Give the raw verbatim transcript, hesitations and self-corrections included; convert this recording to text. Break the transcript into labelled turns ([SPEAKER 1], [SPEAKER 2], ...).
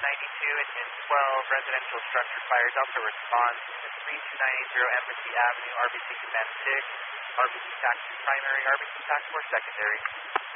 [SPEAKER 1] ninety-two and, and twelve residential structure fire. Delta response to three two nine eight zero Embassy Avenue, R B C Command six, R B C Taxi primary, R B C Tax four secondary.